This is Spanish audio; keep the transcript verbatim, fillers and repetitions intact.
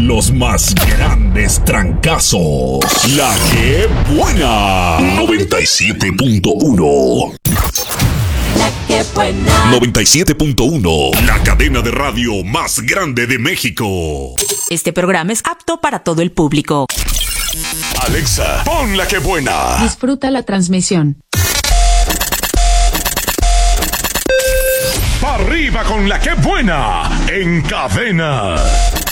Los más grandes trancazos. La que buena. noventa y siete punto uno. La que buena. noventa y siete punto uno. La cadena de radio más grande de México. Este programa es apto para todo el público. Alexa, pon La que buena. Disfruta la transmisión. Arriba con La que buena. En cadena.